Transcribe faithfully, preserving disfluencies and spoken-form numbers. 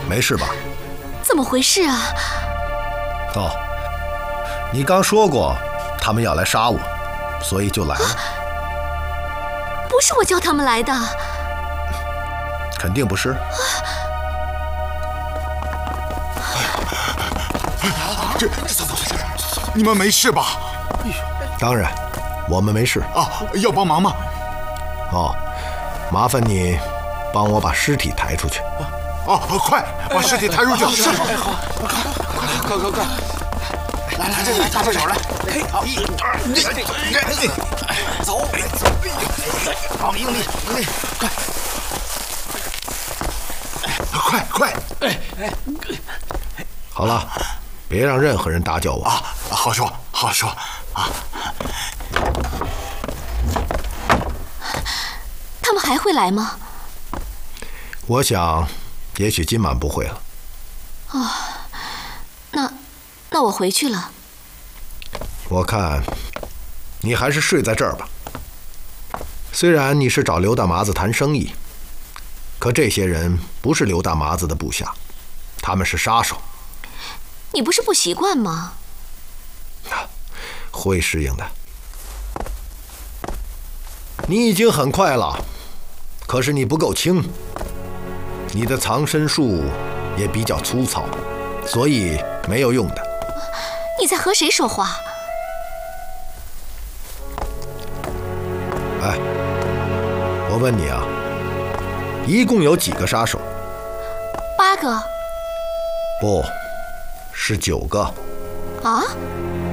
没事吧？ 怎么回事啊？ 哦，你刚说过他们要来杀我，所以就来了。啊、 不是我叫他们来的。 肯定不是。啊、 这这怎么回事？你们没事吧？ 当然，我们没事。 啊，要帮忙吗？ 哦，麻烦你帮我把尸体抬出去。 哦，快把尸体抬出去！ 是，好，快快快快！来来，这来，大这手来！好，一、二、三，走！好，用力，用力， 快！快快！ 哎哎， 好了，别让任何人打搅我啊！好说，好说啊！ 他们还会来吗？ 我想。也许今晚不会了。 哦，那那我回去了。 我看你还是睡在这儿吧。虽然你是找刘大麻子谈生意，可这些人不是刘大麻子的部下，他们是杀手。 你不是不习惯吗？ 会适应的。你已经很快了，可是你不够轻。你的藏身术也比较粗糙，所以没有用的。 你在和谁说话？ 哎，我问你啊，一共有几个杀手？ 八个。 不，是九个。 啊？